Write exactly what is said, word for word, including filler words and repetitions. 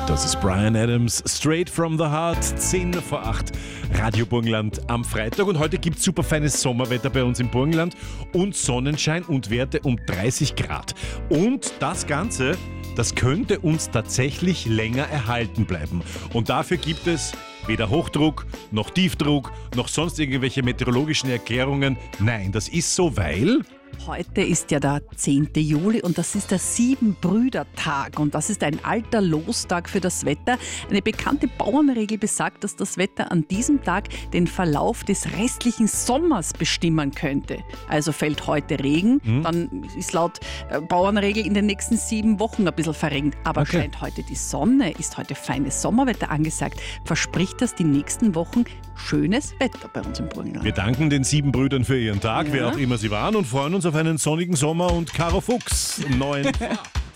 Das ist Bryan Adams, Straight from the Heart, zehn vor acht, Radio Burgenland am Freitag. Und heute gibt es super feines Sommerwetter bei uns im Burgenland und Sonnenschein und Werte um dreißig Grad. Und das Ganze, das könnte uns tatsächlich länger erhalten bleiben. Und dafür gibt es weder Hochdruck, noch Tiefdruck, noch sonst irgendwelche meteorologischen Erklärungen. Nein, das ist so, weil... Heute ist ja der zehnte Juli und das ist der Siebenbrüdertag und das ist ein alter Lostag für das Wetter. Eine bekannte Bauernregel besagt, dass das Wetter an diesem Tag den Verlauf des restlichen Sommers bestimmen könnte. Also fällt heute Regen, mhm. dann ist laut Bauernregel in den nächsten sieben Wochen ein bisschen verregnet. Aber okay. Scheint heute die Sonne, ist heute feines Sommerwetter angesagt, verspricht das die nächsten Wochen schönes Wetter bei uns im Burgenland. Wir danken den sieben Brüdern für ihren Tag, ja. Wer auch immer sie waren, und freuen uns auf einen sonnigen Sommer und Karo Fuchs im neuen Jahr.